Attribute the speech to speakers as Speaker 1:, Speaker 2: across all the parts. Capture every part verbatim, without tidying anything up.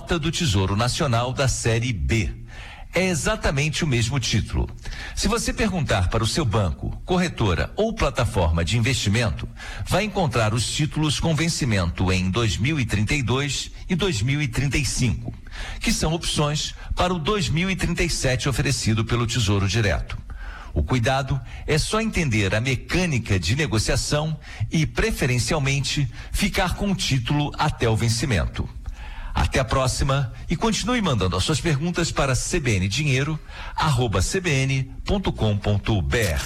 Speaker 1: Nota do Tesouro Nacional da Série B. É exatamente o mesmo título. Se você perguntar para o seu banco, corretora ou plataforma de investimento, vai encontrar os títulos com vencimento em dois mil e trinta e dois e dois mil e trinta e cinco, que são opções para o dois mil e trinta e sete oferecido pelo Tesouro Direto. O cuidado é só entender a mecânica de negociação e, preferencialmente, ficar com o título até o vencimento. Até a próxima e continue mandando as suas perguntas para cbndinheiro arroba cbn ponto com ponto br.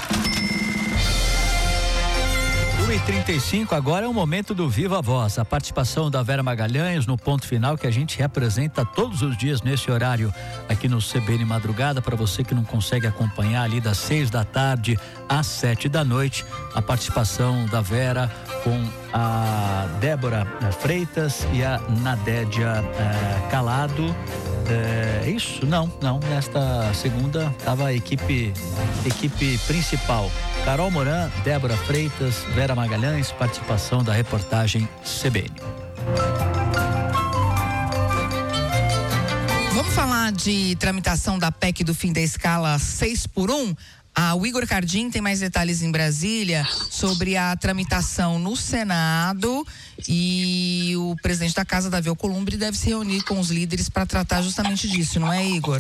Speaker 2: uma e trinta e cinco, agora é o momento do Viva Voz, a participação da Vera Magalhães no ponto final que a gente representa todos os dias nesse horário aqui no C B N Madrugada, para você que não consegue acompanhar ali das seis da tarde às sete da noite, a participação da Vera com a Débora Freitas e a Nadédia eh, Calado. É isso? Não, não. Nesta segunda estava a equipe, equipe principal. Carol Moran, Débora Freitas, Vera Magalhães, participação da reportagem C B N.
Speaker 3: Vamos falar de tramitação da P E C do fim da escala seis por um? Ah, o Igor Cardim tem mais detalhes em Brasília sobre a tramitação no Senado, e o presidente da casa, Davi Alcolumbre, deve se reunir com os líderes para tratar justamente disso, não é, Igor?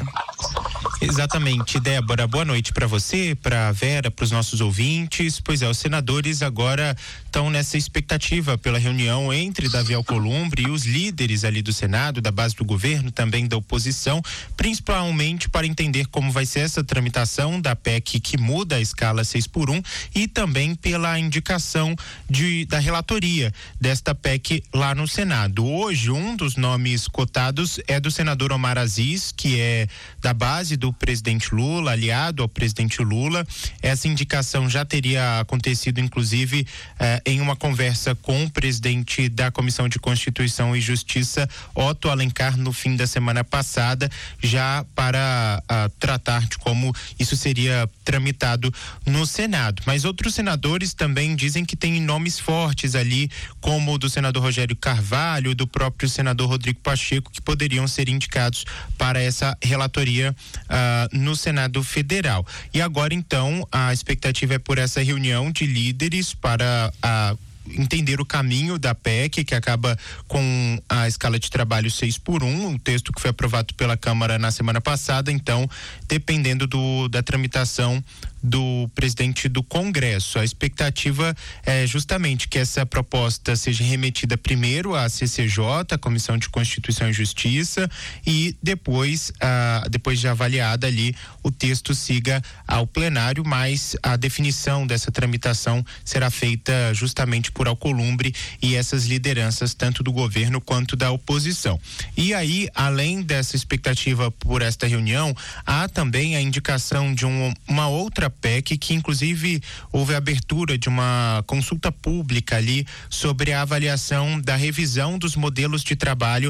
Speaker 4: Exatamente, Débora. Boa noite para você, para a Vera, para os nossos ouvintes. Pois é, os senadores agora estão nessa expectativa pela reunião entre Davi Alcolumbre e os líderes ali do Senado, da base do governo, também da oposição, principalmente para entender como vai ser essa tramitação da P E C que muda a escala seis por um e também pela indicação de, da relatoria desta P E C lá no Senado. Hoje, um dos nomes cotados é do senador Omar Aziz, que é da base do presidente Lula, aliado ao presidente Lula. Essa indicação já teria acontecido, inclusive, eh, em uma conversa com o presidente da Comissão de Constituição e Justiça, Otto Alencar, no fim da semana passada, já para ah, tratar de como isso seria tramitado no Senado. Mas outros senadores também dizem que tem nomes fortes ali, como o do senador Rogério Carvalho e do próprio senador Rodrigo Pacheco, que poderiam ser indicados para essa relatoria uh, no Senado Federal. E agora, então, a expectativa é por essa reunião de líderes para a entender o caminho da P E C, que acaba com a escala de trabalho seis por um, o texto que foi aprovado pela Câmara na semana passada. Então, dependendo do, da tramitação do presidente do Congresso, a expectativa é justamente que essa proposta seja remetida primeiro à C C J, a Comissão de Constituição e Justiça, e depois, ah, depois de avaliada ali, o texto siga ao plenário, mas a definição dessa tramitação será feita justamente por Alcolumbre e essas lideranças, tanto do governo quanto da oposição. E aí, além dessa expectativa por esta reunião, há também a indicação de um, uma outra P E C, que inclusive houve a abertura de uma consulta pública ali sobre a avaliação da revisão dos modelos de trabalho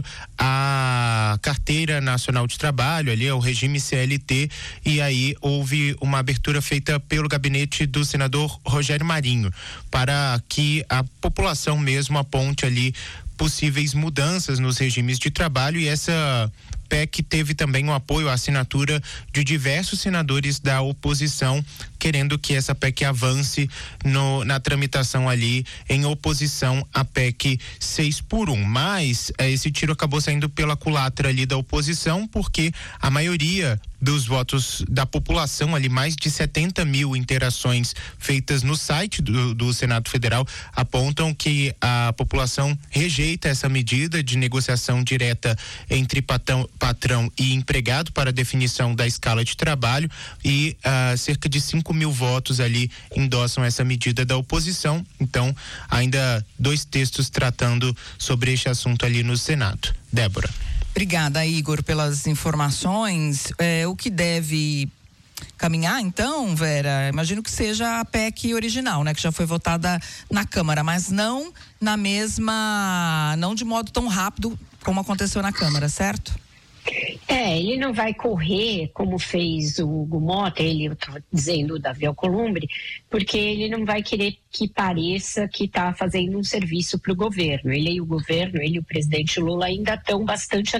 Speaker 4: à Carteira Nacional de Trabalho, ali ao regime C L T, e aí houve uma abertura feita pelo gabinete do senador Rogério Marinho, para que a população mesmo aponte ali possíveis mudanças nos regimes de trabalho, e essa P E C teve também o apoio à assinatura de diversos senadores da oposição, querendo que essa P E C avance no, na tramitação ali em oposição à P E C seis por um. Mas eh, esse tiro acabou saindo pela culatra ali da oposição, porque a maioria dos votos da população, ali mais de setenta mil interações feitas no site do, do Senado Federal, apontam que a população rejeita essa medida de negociação direta entre patrão, patrão e empregado para definição da escala de trabalho, e uh, cerca de cinco mil votos ali endossam essa medida da oposição. Então, ainda dois textos tratando sobre este assunto ali no Senado. Débora.
Speaker 3: Obrigada, Igor, pelas informações. É, o que deve caminhar, então, Vera, imagino que seja a P E C original, né, que já foi votada na Câmara, mas não na mesma, não de modo tão rápido como aconteceu na Câmara, certo?
Speaker 5: É, ele não vai correr como fez o Hugo Mota, ele, eu tô dizendo o Davi Alcolumbre, porque ele não vai querer que pareça que está fazendo um serviço para o governo. Ele e o governo, ele e o presidente Lula ainda estão bastante